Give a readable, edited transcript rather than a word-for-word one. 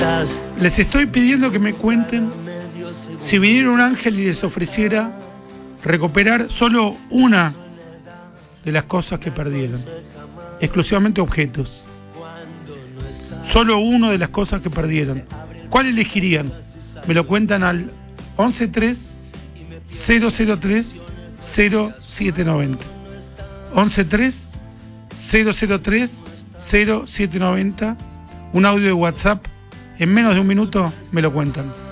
Les estoy pidiendo que me cuenten si viniera un ángel y les ofreciera recuperar solo una de las cosas que perdieron, exclusivamente objetos. Solo una de las cosas que perdieron. ¿Cuál elegirían? Me lo cuentan al 113 003 0790. 113 003 0790. Un audio de WhatsApp. En menos de un minuto me lo cuentan.